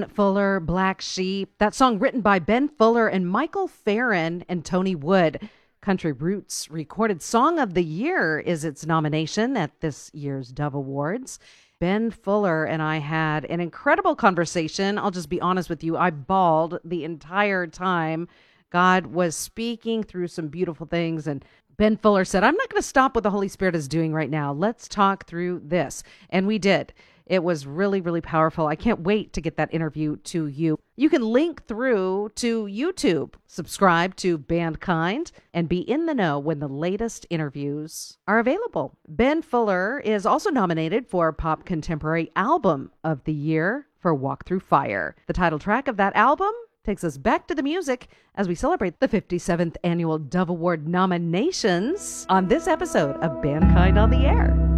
Fuller, Black Sheep. That song written by Ben Fuller and Michael Farren and Tony Wood. Country Roots Recorded Song of the Year is its nomination at this year's Dove Awards. Ben Fuller and I had an incredible conversation. I'll just be honest with you. I bawled the entire time. God was speaking through some beautiful things, and Ben Fuller said, I'm not going to stop what the Holy Spirit is doing right now. Let's talk through this. And we did. It was really, really powerful. I can't wait to get that interview to you. You can link through to YouTube, subscribe to Bandkind, and be in the know when the latest interviews are available. Ben Fuller is also nominated for Pop Contemporary Album of the Year for Walk Through Fire. The title track of that album takes us back to the music as we celebrate the 57th Annual Dove Award nominations on this episode of Bandkind on the Air.